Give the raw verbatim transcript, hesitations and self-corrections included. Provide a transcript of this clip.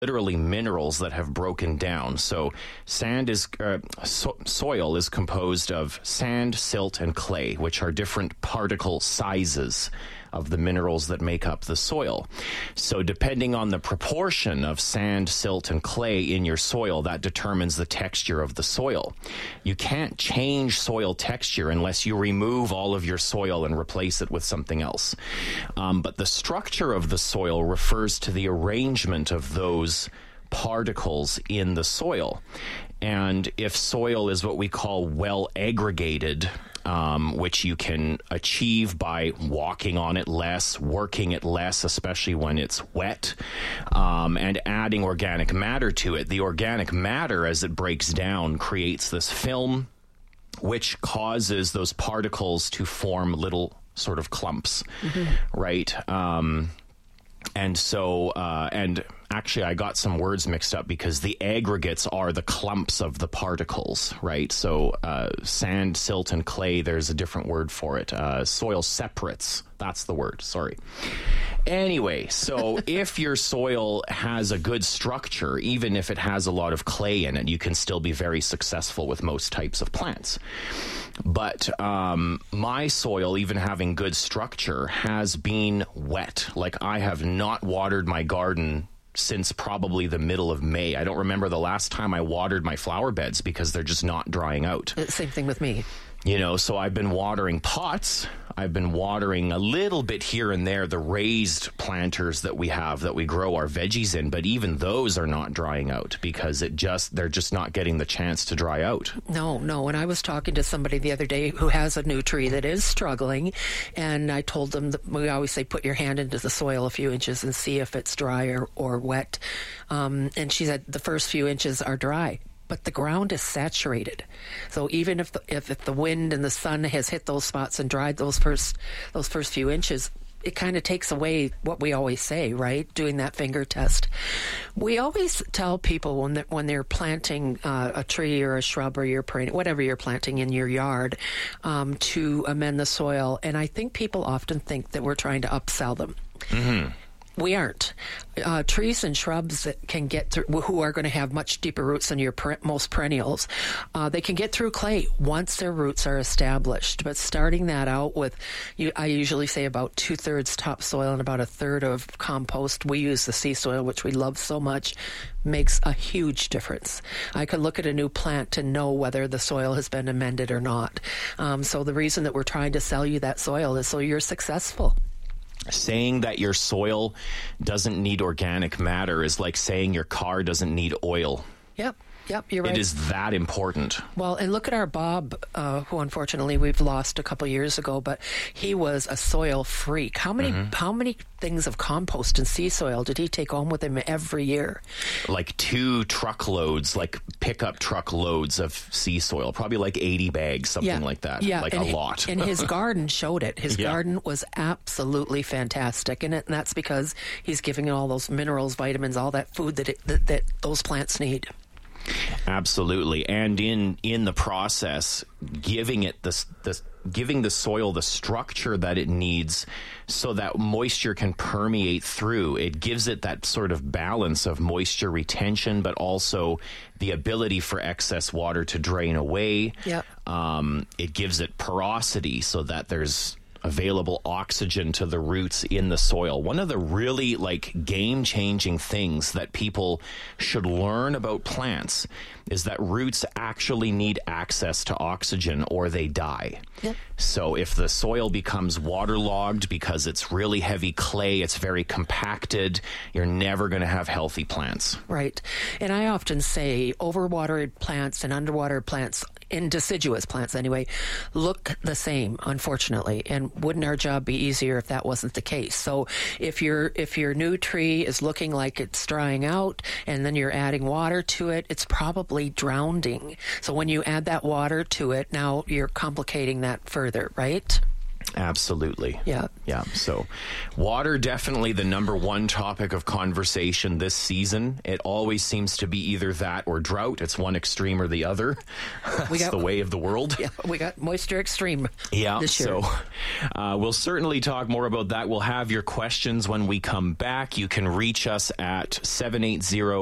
literally minerals that have broken down. So sand is uh, so- soil is composed of sand, silt, and clay, which are different particle sizes of the minerals that make up the soil. So depending on the proportion of sand, silt, and clay in your soil, that determines the texture of the soil. You can't change soil texture unless you remove all of your soil and replace it with something else. Um, but the structure of the soil refers to the arrangement of those particles in the soil. And if soil is what we call well aggregated, um, which you can achieve by walking on it less, working it less, especially when it's wet, um, and adding organic matter to it. The organic matter, as it breaks down, creates this film, which causes those particles to form little sort of clumps, mm-hmm. right? Um, and so, uh, and actually, I got some words mixed up because the aggregates are the clumps of the particles, right? So uh, sand, silt, and clay, there's a different word for it. Uh, soil separates, that's the word, sorry. Anyway, so if your soil has a good structure, even if it has a lot of clay in it, you can still be very successful with most types of plants. But um, my soil, even having good structure, has been wet. Like, I have not watered my garden since probably the middle of May. I don't remember the last time I watered my flower beds because they're just not drying out. Same thing with me. You know, so I've been watering pots. I've been watering a little bit here and there, the raised planters that we have that we grow our veggies in, but even those are not drying out because it just they're just not getting the chance to dry out. No, no. And I was talking to somebody the other day who has a new tree that is struggling, and I told them that we always say put your hand into the soil a few inches and see if it's dry or, or wet. Um, and she said the first few inches are dry, but the ground is saturated. So even if the, if, if the wind and the sun has hit those spots and dried those first those first few inches, it kind of takes away what we always say, right? Doing that finger test. We always tell people when they're, when they're planting uh, a tree or a shrub or you're planting, whatever you're planting in your yard, um, to amend the soil. And I think people often think that we're trying to upsell them. Mm-hmm. We aren't. Uh, trees and shrubs that can get through, who are going to have much deeper roots than your per, most perennials, uh, they can get through clay once their roots are established. But starting that out with, you, I usually say about two-thirds topsoil and about a third of compost. We use the sea soil, which we love so much, makes a huge difference. I can look at a new plant to know whether the soil has been amended or not. Um, so the reason that we're trying to sell you that soil is so you're successful. Saying that your soil doesn't need organic matter is like saying your car doesn't need oil. Yep. Yep, you're right. It is that important. Well, and look at our Bob, uh, who unfortunately we've lost a couple years ago, but he was a soil freak. How many mm-hmm. how many things of compost and sea soil did he take home with him every year? Like two truckloads, like pickup truck loads of sea soil, probably like eighty bags, something yeah. like that. Yeah, like and a he, lot. And his garden showed it. His yeah. garden was absolutely fantastic, and, it, and that's because he's giving it all those minerals, vitamins, all that food that, it, that that those plants need. Absolutely, and in in the process, giving it the the giving the soil the structure that it needs, so that moisture can permeate through. It gives it that sort of balance of moisture retention, but also the ability for excess water to drain away. Yep. Um, it gives it porosity, so that there's available oxygen to the roots in the soil. One of the really like game-changing things that people should learn about plants is that roots actually need access to oxygen or they die. Yep. So if the soil becomes waterlogged because it's really heavy clay, it's very compacted, you're never going to have healthy plants. Right. And I often say overwatered plants and underwatered plants, in deciduous plants anyway, look the same, unfortunately. And wouldn't our job be easier if that wasn't the case? So if your if your new tree is looking like it's drying out and then you're adding water to it, it's probably drowning. So when you add that water to it, now you're complicating that further, right? Absolutely. Yeah. Yeah. So water, definitely the number one topic of conversation this season. It always seems to be either that or drought. It's one extreme or the other. We It's got, the way of the world. Yeah, we got moisture extreme Yeah. this year. So uh, we'll certainly talk more about that. We'll have your questions when we come back. You can reach us at seven eight zero